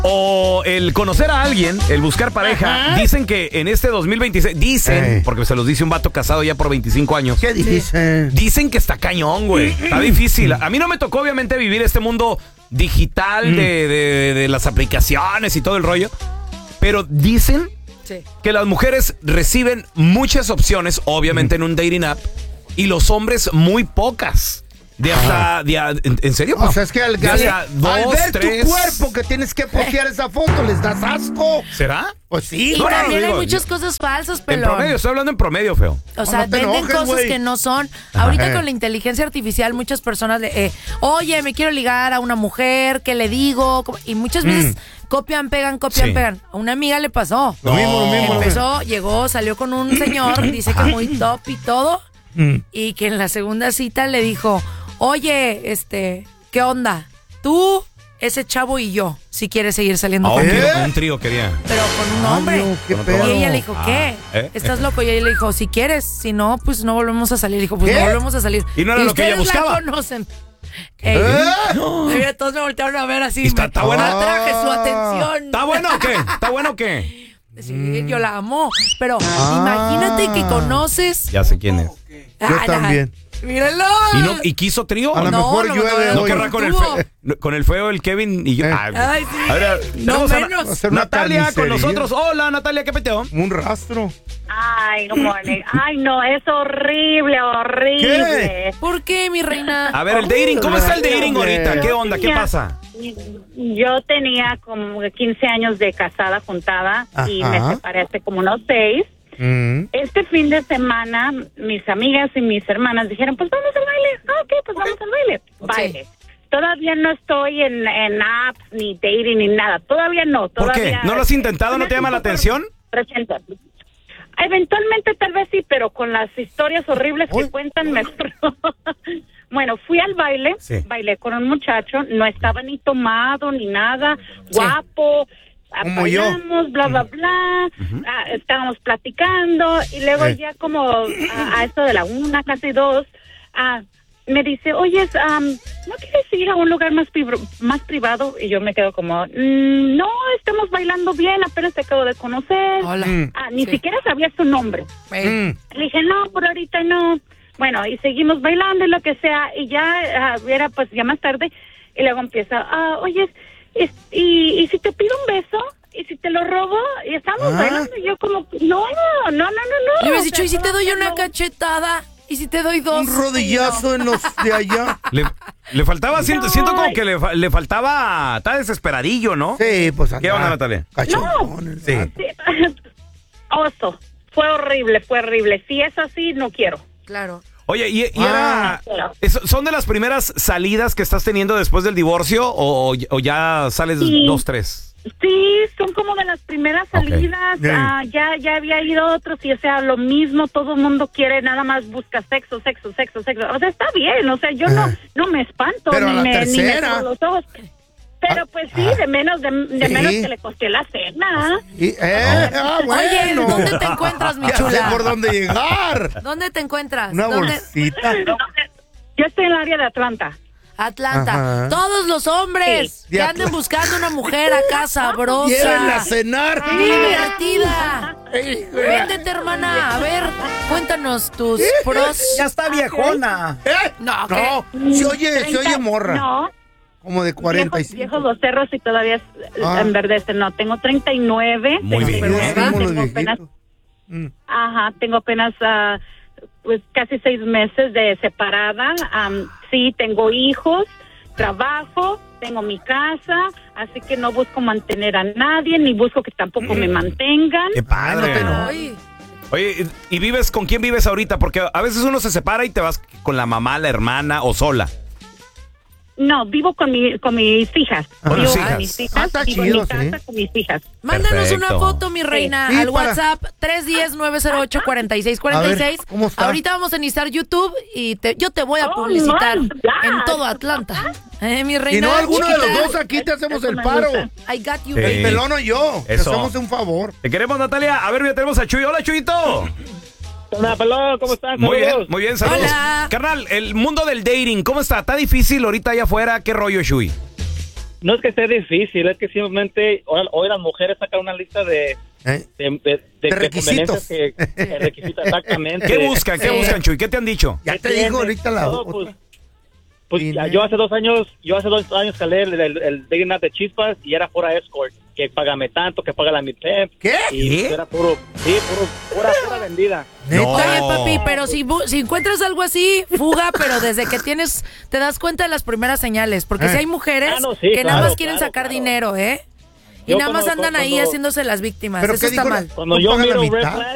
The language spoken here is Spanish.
o el conocer a alguien, el buscar pareja. Dicen que en este 2026, porque se los dice un vato casado ya por 25 años. ¿Qué dicen? Dicen que está cañón, güey. Está difícil. A mí no me tocó, obviamente, vivir este mundo digital de las aplicaciones y todo el rollo. Pero dicen que las mujeres reciben muchas opciones, obviamente, en un dating app, y los hombres muy pocas. De hasta, ¿en serio? O sea, es que al ver 3. tu cuerpo que tienes que postear esa foto, les das asco. ¿Será? Pues sí. Y también hay muchas cosas falsas, pero... En promedio, estoy hablando en promedio, feo. O sea, venden cosas que no son. Ahorita con la inteligencia artificial, muchas personas oye, me quiero ligar a una mujer, ¿qué le digo? Y muchas veces copian, pegan. A una amiga le pasó. Lo mismo. Empezó, llegó, salió con un señor, dice que muy top y todo, y que en la segunda cita le dijo, oye, ¿qué onda? Tú, ese chavo y yo, si quieres seguir saliendo conmigo. Un trío quería. Pero con un hombre. No, qué pedo. Y ella le dijo, ¿qué? ¿Estás loco? Y ella le dijo, si quieres, si no, pues no volvemos a salir. Dijo, pues no volvemos a salir. Y no era lo que ella buscaba. La conocen. Todos me voltearon a ver así. Está buena. Atraje su atención. ¿Está bueno o qué? Sí, yo la amo. Pero imagínate que conoces. Ya sé quién es. Yo también. ¡Mírenlo! ¿Y quiso trío? A lo mejor llueve. No querrá con el feo, el Kevin y yo. Ay, sí. A ver, No menos. Natalia con nosotros. Hola, Natalia, ¿qué peteo? Un rastro. Ay, good morning. Ay, no, es horrible. ¿Qué? ¿Por qué, mi reina? A ver, el dating, ¿cómo está el dating ahorita? ¿Qué onda? ¿Qué pasa? Yo tenía como 15 años de casada juntada y me separé hace como unos 6. Este fin de semana, mis amigas y mis hermanas dijeron, pues vamos al baile. Ok, pues vamos al baile. Baile. Todavía no estoy en apps, ni dating, ni nada. Todavía no. ¿Por qué? ¿No lo has intentado? ¿No te llama la atención? Eventualmente tal vez sí, pero con las historias horribles que cuentan mejor. Bueno, fui al baile, bailé con un muchacho, no estaba ni tomado ni nada, guapo. Bailamos, bla, bla, bla, estábamos platicando y luego ya como a esto de la 1, casi 2, me dice, oye, ¿no quieres ir a un lugar más privado? Y yo me quedo como, no, estamos bailando bien, apenas te acabo de conocer. Hola. Ni siquiera sabía su nombre. Le dije, no, por ahorita no. Bueno, y seguimos bailando y lo que sea, y ya era pues ya más tarde, y luego empieza, oye, y si te pido un beso, y si te lo robo, y estamos bailando, y yo como, no. Le hubieras dicho, ¿y si te doy una cachetada? ¿Y si te doy 2? Un rodillazo en los de allá. Le faltaba, siento como que le faltaba, está desesperadillo, ¿no? Sí, pues ¿Qué onda, Natalia? Cachondón. Sí. Oso, fue horrible. Si es así, no quiero. Claro. Oye, ¿y son de las primeras salidas que estás teniendo después del divorcio o ya sales 2, 3? Sí, son como de las primeras salidas. Ya había ido a otros y, o sea, lo mismo, todo el mundo quiere, nada más busca sexo. O sea, está bien, o sea, yo no me espanto, pero ni me tercera. los ojos. Pero pues sí, de menos que le costé la cena. Bueno. Oye, ¿dónde te encuentras, mi Ya sé chula? por dónde llegar. ¿Dónde te encuentras? Una bolsita. Yo estoy en el área de Atlanta. Atlanta. Todos los hombres que anden buscando una mujer acá sabrosa. Llévenla a cenar. Divertida. Véndete, hermana. A ver, cuéntanos tus pros. Ya está viejona. No, se oye morra. No. Como de 45. Viejos los cerros y todavía enverdecen. No, tengo 39. Muy bien. Tengo apenas pues casi 6 meses de separada. Sí, tengo hijos, trabajo, tengo mi casa, así que no busco mantener a nadie, ni busco que tampoco me mantengan. ¡Qué padre! Oye, ¿y vives con quién vives ahorita? Porque a veces uno se separa y te vas con la mamá, la hermana o sola. No, vivo con mis hijas. Vivo con mis hijas. Está Vivo chido, en mi casa con mis hijas. Mándanos Perfecto. una foto, mi reina, Sí, al para- WhatsApp 310-908-4646. A ver, ¿cómo está? Ahorita vamos a iniciar YouTube y yo te voy a publicitar man, en todo Atlanta. Mi reina. Y no, alguno de los chiquita. dos aquí te hacemos Eso el me paro. gusta. I got you, Sí. baby. El pelón o yo. Te Eso. hacemos un favor. Te queremos, Natalia. A ver, ya tenemos a Chuy. Hola, Chuyito. Hola, pelón, ¿cómo estás? Muy bien, saludos. Hola. Carnal, el mundo del dating, ¿cómo está? ¿Está difícil ahorita allá afuera? ¿Qué rollo, Chuy? No es que sea difícil, es que simplemente hoy las mujeres sacan una lista de requisitos. Que requisitos exactamente. ¿Qué buscan, Chuy? ¿Qué te han dicho? Ya te digo ahorita la otra. Pues yo hace 2 años calé el Digna de Chispas y era pura escort, que págame tanto, que paga la mitad. ¿Qué? Y era pura vendida. No. Oye, papi, pero si encuentras algo así, fuga, pero desde que te das cuenta de las primeras señales, porque si hay mujeres que nada más quieren sacar dinero, y nada más andan ahí haciéndose las víctimas. Eso está mal. Cuando yo miro red flag,